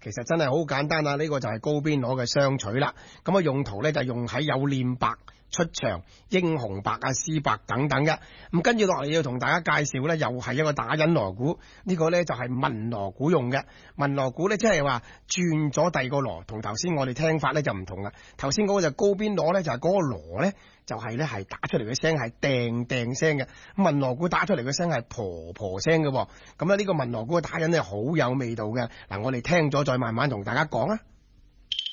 其實真係好簡單啦，呢個就係高邊鑼嘅雙取啦。咁啊用途咧就用喺有念白出場、英雄白啊、詩白等等嘅。咁跟住落嚟要同大家介紹咧，又係一個打引鑼鼓，呢個咧就係文鑼鼓用嘅。文鑼鼓咧即係話轉咗第二個鑼，同頭先我哋聽法咧就唔同啦。頭先嗰個就高邊鑼咧，就係嗰個鑼咧就係咧係打出嚟嘅聲係掟掟聲嘅，文鑼鼓打出嚟嘅聲係婆婆聲嘅。咁呢個文鑼鼓嘅打引咧好有味道嘅。嗱，我哋聽咗再慢慢同大家講啊。